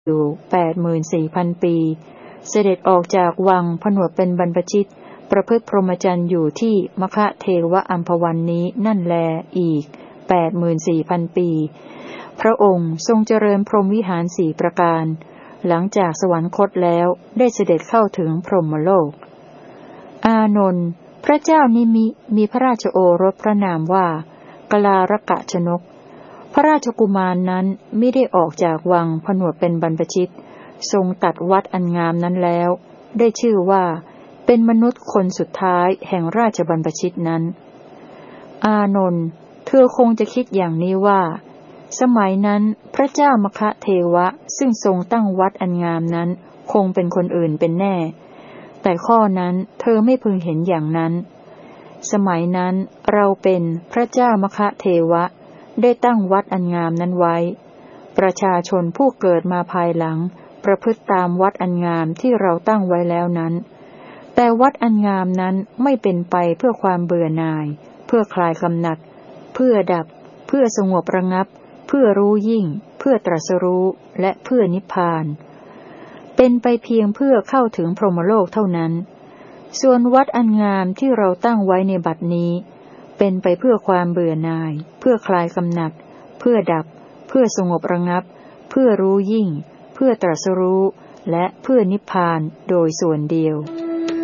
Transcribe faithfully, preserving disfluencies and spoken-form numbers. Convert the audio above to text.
อยู่แปดหมื่นสี่พันปีเสด็จออกจากวังผนวดเป็นบรรพชิตประพฤติพรหมจรรย์อยู่ที่มคเทวอัมพวันนี้นั่นแลอีกแปดหมื่นสี่พันปีพระองค์ทรงเจริญพรหมวิหารสี่ประการหลังจากสวรรคตแล้วได้เสด็จเข้าถึงพรหมโลกอานนท์พระเจ้านิมิมีพระราชโอรสพระนามว่ากลารกะชนกพระราชกุมารนั้นไม่ได้ออกจากวังผนวดเป็นบรรพชิตทรงตัดวัดอันงามนั้นแล้วได้ชื่อว่าเป็นมนุษย์คนสุดท้ายแห่งราชบรรพชิตนั้นอานนท์เธอคงจะคิดอย่างนี้ว่าสมัยนั้นพระเจ้ามคเทวะซึ่งทรงตั้งวัดอันงามนั้นคงเป็นคนอื่นเป็นแน่แต่ข้อนั้นเธอไม่พึงเห็นอย่างนั้นสมัยนั้นเราเป็นพระเจ้ามคเทวะได้ตั้งวัดอันงามนั้นไว้ประชาชนผู้เกิดมาภายหลังประพฤติตามวัดอันงามที่เราตั้งไว้แล้วนั้นแต่วัดอันงามนั้นไม่เป็นไปเพื่อความเบื่อหน่ายเพื่อคลายกำหนัดเพื่อดับเพื่อสงบระงับเพื่อรู้ยิ่งเพื่อตรัสรู้และเพื่อนิพพานเป็นไปเพียงเพื่อเข้าถึงพรหมโลกเท่านั้นส่วนวัดอันงามที่เราตั้งไว้ในบัดนี้เป็นไปเพื่อความเบื่อหน่ายเพื่อคลายกำหนัดเพื่อดับเพื่อสงบระงับเพื่อรู้ยิ่งเพื่อตรัสรู้และเพื่อนิพพานโดยส่วนเดียว